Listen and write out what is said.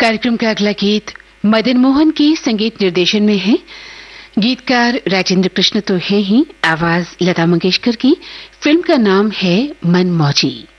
कार्यक्रम का अगला गीत मदन मोहन के संगीत निर्देशन में है। गीतकार राजेंद्र कृष्ण तो है ही, आवाज लता मंगेशकर की। फिल्म का नाम है मन मौजी।